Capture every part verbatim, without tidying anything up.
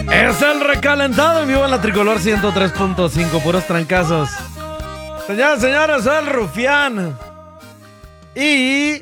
Es el recalentado en vivo en la Tricolor ciento tres punto cinco, puros trancazos. Señoras y señores, soy el Rufián. Y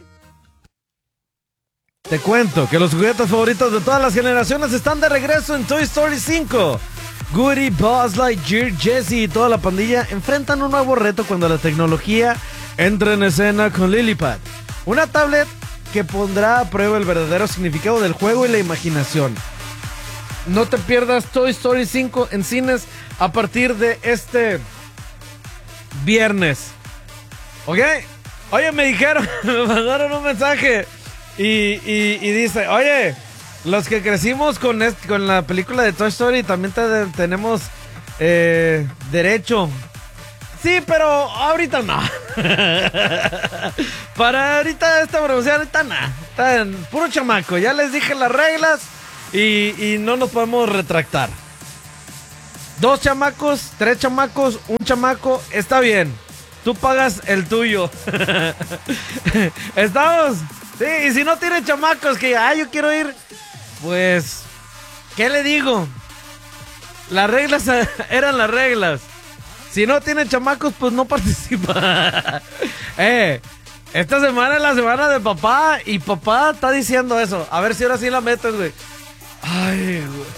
te cuento que los juguetes favoritos de todas las generaciones están de regreso en Toy Story cinco. Woody, Buzz Lightyear, Jessie y toda la pandilla enfrentan un nuevo reto cuando la tecnología entra en escena con Lilliput, una tablet que pondrá a prueba el verdadero significado del juego y la imaginación. No te pierdas Toy Story cinco en cines a partir de este viernes. ¿Ok? Oye, me dijeron, me mandaron un mensaje y, y, y dice, oye, los que crecimos con, este, con la película de Toy Story también te, tenemos eh, derecho. Sí, pero ahorita no. Para ahorita esta promoción, ahorita no. Está en puro chamaco. Ya les dije las reglas y, y no nos podemos retractar. Dos chamacos, tres chamacos, un chamaco, está bien. Tú pagas el tuyo. ¿Estamos? Sí, y si no tienen chamacos que, ah, yo quiero ir, pues, ¿qué le digo? Las reglas eran las reglas. Si no tienen chamacos, pues no participa. eh, esta semana es la semana de papá y papá está diciendo eso. A ver si ahora sí la metes, güey. Ay, güey.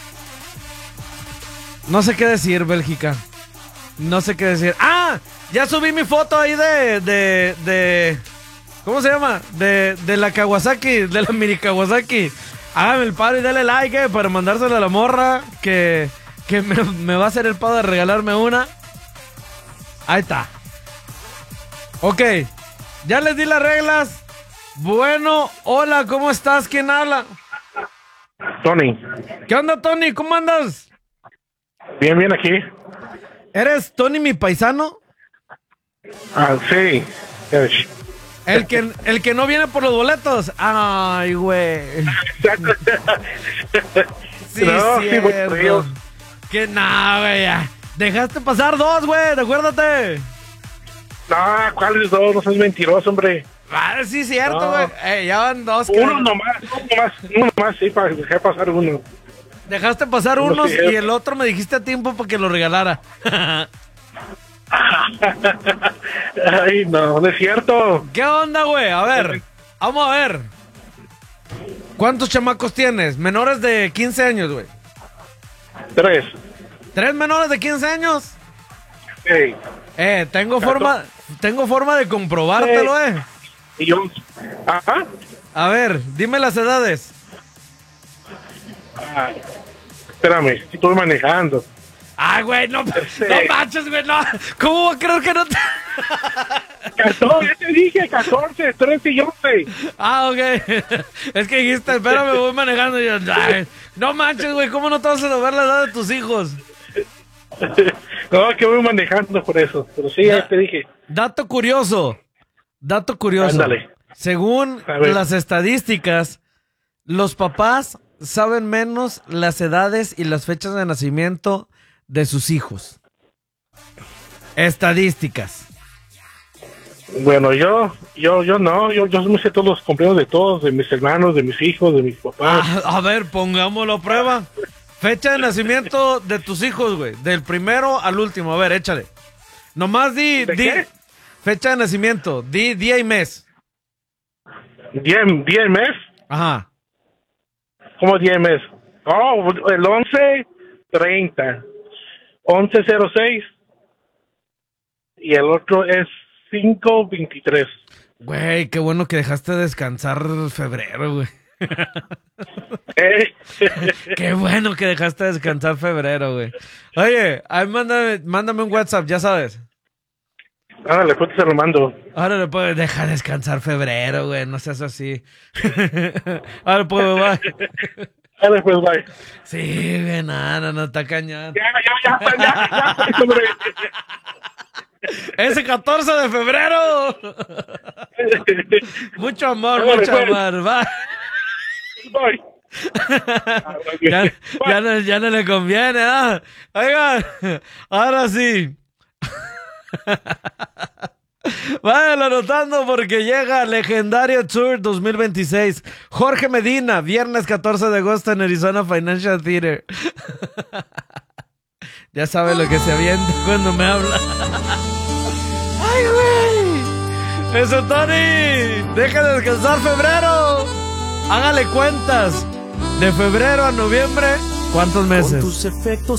No sé qué decir, Bélgica. No sé qué decir. ¡Ah! Ya subí mi foto ahí de... de, de ¿Cómo se llama? De, de la Kawasaki, de la mini Kawasaki. Hágame el paro y dale like eh, para mandársela a la morra que, que me, me va a hacer el paro de regalarme una. Ahí está. Ok. Ya les di las reglas. Bueno, hola, ¿cómo estás? ¿Quién habla? Tony. ¿Qué onda, Tony? ¿Cómo andas? Bien, bien aquí. ¿Eres Tony, mi paisano? Ah, sí. El que, el que no viene por los boletos. Ay, güey. Sí, no, cierto. Sí, que no, güey. Ya. Dejaste pasar dos, güey. Acuérdate. No, ¿cuáles dos? No seas mentiroso, hombre. Ah, sí, cierto, güey. No. Eh, ya van dos. Uno que... nomás, uno nomás, uno nomás, sí, para dejar pasar uno. Dejaste pasar uno unos sí, y el otro me dijiste a tiempo para que lo regalara. Ay, no, no es cierto. ¿Qué onda, güey? A ver, vamos a ver. ¿Cuántos chamacos tienes? Menores de quince años, güey. Tres. ¿Tres menores de quince años? Sí. Eh, tengo forma, tengo forma de comprobártelo, eh. Y yo, ajá. A ver, dime las edades. Ah, espérame, estoy manejando. Ay, güey, no, Sí. no manches, güey, no. ¿Cómo creo que no te...? catorce, ya te dije, catorce, trece y once. Ah, ok. Es que dijiste, espérame, voy manejando. Y yo, ay, no manches, güey, ¿cómo no te vas a saber la edad de tus hijos? No, que voy manejando por eso. Pero sí, ya te dije. Dato curioso. Dato curioso. Ándale. Según las estadísticas, los papás saben menos las edades y las fechas de nacimiento de sus hijos. Estadísticas. Bueno, yo, yo, yo no, yo, yo me sé todos los cumpleaños de todos, de mis hermanos, de mis hijos, de mis papás. A, a ver, pongámoslo a prueba. Fecha de nacimiento de tus hijos, güey. Del primero al último. A ver, échale. Nomás di, ¿De di qué? fecha de nacimiento. Di día y mes. ¿Día, día y mes? Ajá. ¿Cómo día y mes? Oh, el once treinta. once cero seis. Y el otro es cinco veintitrés. Güey, qué bueno que dejaste descansar febrero, güey. ¿Eh? Qué bueno que dejaste descansar febrero, güey. Oye, ahí mándame, mándame un WhatsApp, ya sabes. Ándale, pues te lo mando. Ahora le puedes dejar descansar febrero, güey. No seas así. Ahora puedo, bye. Ándale, pues, bye. Sí, güey, no, no, no, está cañón. Ya, ya, ya, ya, ya, ya, hombre. Ese catorce de febrero. Mucho amor, Ándale, mucho pues. amor, bye. Bye. Ya, ya, no, ya no le conviene, ¿ah? Oigan, ahora sí. Váyanlo anotando porque llega Legendario Tour dos mil veintiséis. Jorge Medina, viernes catorce de agosto en Arizona Financial Theater. Ya sabe lo que se avienta cuando me habla. ¡Ay, güey! ¡Eso, Tony! ¡Deja de descansar febrero! Hágale cuentas. De febrero a noviembre, ¿cuántos meses? Con tus efectos